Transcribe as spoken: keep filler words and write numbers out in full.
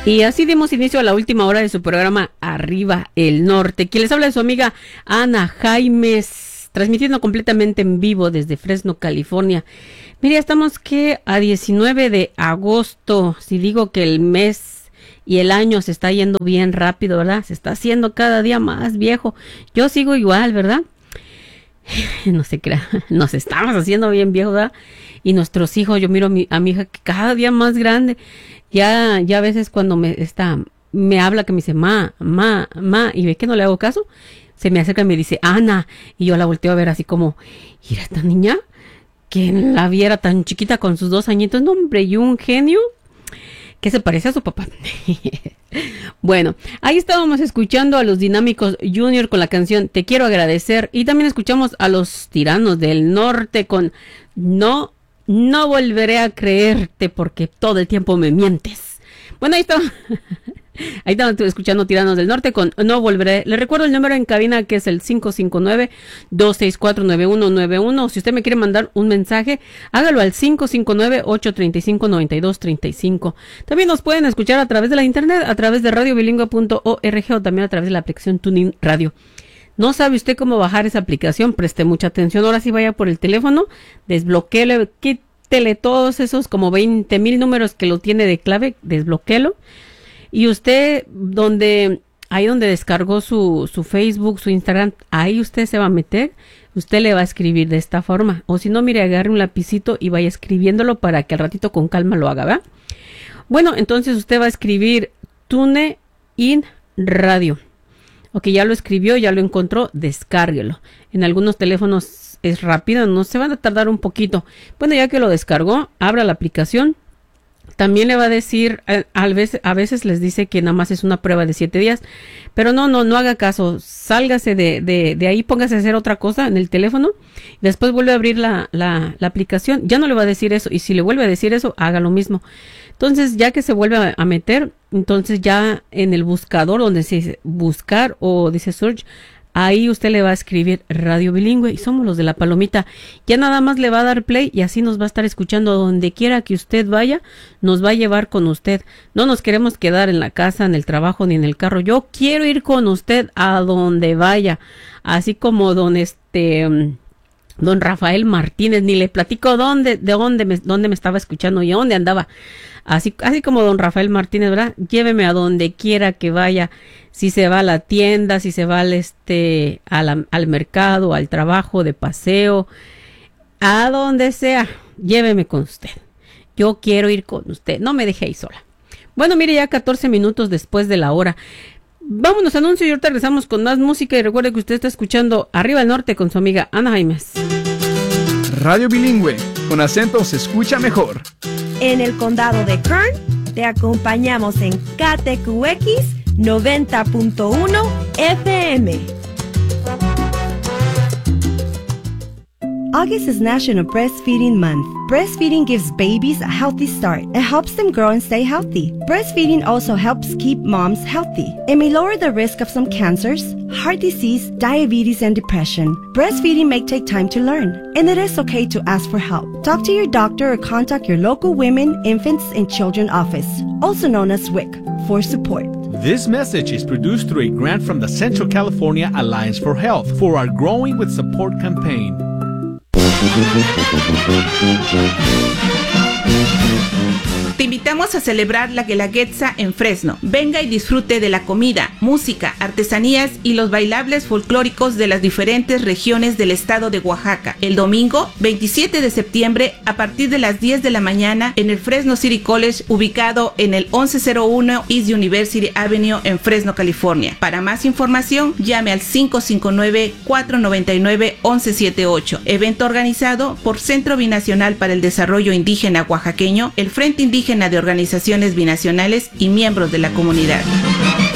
Y así dimos inicio a la última hora de su programa Arriba el Norte. Quien les habla es su amiga Ana Jaimes, transmitiendo completamente en vivo desde Fresno, California. Mire, estamos que a diecinueve de agosto. Si digo que el mes y el año se está yendo bien rápido, ¿verdad? Se está haciendo cada día más viejo. Yo sigo igual, ¿verdad? No se crea, nos estamos haciendo bien viejos, ¿verdad? Y nuestros hijos, yo miro a mi, a mi hija que cada día más grande. Ya, ya a veces cuando me está, me habla que me dice, ma, ma, ma, y ve que no le hago caso, se me acerca y me dice, Ana, y yo la volteo a ver así como, mira esta niña, que la viera tan chiquita con sus dos añitos, no hombre, y un genio, que se parece a su papá. Bueno, ahí estábamos escuchando a los Dinámicos Junior con la canción Te Quiero Agradecer, y también escuchamos a los Tiranos del Norte con No No volveré a creerte porque todo el tiempo me mientes. Bueno, ahí estaba. Ahí estaba escuchando Tiranos del Norte con No Volveré. Le recuerdo el número en cabina que es el cinco cinco nueve, dos seis cuatro, nueve uno nueve uno. Si usted me quiere mandar un mensaje, hágalo al cinco cinco nueve, ocho tres cinco, nueve dos tres cinco. También nos pueden escuchar a través de la internet, a través de radio bilingüe punto org o también a través de la aplicación TuneIn Radio. ¿No sabe usted cómo bajar esa aplicación? Preste mucha atención. Ahora sí vaya por el teléfono, desbloquéelo, quítele todos esos como veinte mil números que lo tiene de clave, desbloquéelo. Y usted, donde, ahí donde descargó su, su Facebook, su Instagram, ahí usted se va a meter, usted le va a escribir de esta forma. O si no, mire, agarre un lapicito y vaya escribiéndolo para que al ratito con calma lo haga, ¿verdad? Bueno, entonces usted va a escribir TuneIn Radio. Ok, ya lo escribió, ya lo encontró, descárguelo. En algunos teléfonos es rápido, no se van a tardar un poquito. Bueno, ya que lo descargó, abra la aplicación. También le va a decir, a, a, veces, a veces les dice que nada más es una prueba de siete días, pero no, no, no haga caso. Sálgase de, de, de ahí, póngase a hacer otra cosa en el teléfono. Después vuelve a abrir la, la, la aplicación. Ya no le va a decir eso, y si le vuelve a decir eso, haga lo mismo. Entonces, ya que se vuelve a, a meter, entonces ya en el buscador donde se dice buscar o dice search, ahí usted le va a escribir Radio Bilingüe y somos los de la palomita. Ya nada más le va a dar play y así nos va a estar escuchando donde quiera que usted vaya, nos va a llevar con usted. No nos queremos quedar en la casa, en el trabajo ni en el carro. Yo quiero ir con usted a donde vaya, así como don este... don Rafael Martínez, ni le platico dónde, de dónde me, dónde me estaba escuchando y a dónde andaba. Así, así como don Rafael Martínez, ¿verdad? Lléveme a donde quiera que vaya. Si se va a la tienda, si se va al este, a la, al mercado, al trabajo, de paseo, a donde sea, lléveme con usted. Yo quiero ir con usted. No me deje ahí sola. Bueno, mire, ya catorce minutos después de la hora. Vámonos a anuncio y ahorita regresamos con más música. Y recuerde que usted está escuchando Arriba el Norte con su amiga Ana Jaimes. Radio Bilingüe, con acento se escucha mejor. En el condado de Kern, te acompañamos en K T Q X noventa punto uno F M. August is National Breastfeeding Month. Breastfeeding gives babies a healthy start. It helps them grow and stay healthy. Breastfeeding also helps keep moms healthy. It may lower the risk of some cancers, heart disease, diabetes, and depression. Breastfeeding may take time to learn, and it is okay to ask for help. Talk to your doctor or contact your local Women, Infants, and Children office, also known as W I C, for support. This message is produced through a grant from the Central California Alliance for Health for our Growing with Support campaign. Te invitamos a celebrar la Guelaguetza en Fresno. Venga y disfrute de la comida, música, artesanías y los bailables folclóricos de las diferentes regiones del estado de Oaxaca. El domingo veintisiete de septiembre a partir de las diez de la mañana en el Fresno City College, ubicado en el once cero uno East University Avenue en Fresno, California. Para más información, llame al cinco cinco nueve, cuatro nueve nueve, once setenta y ocho. Evento organizado por Centro Binacional para el Desarrollo Indígena Oaxaqueño, el Frente Indígena de Organizaciones Binacionales y miembros de la comunidad.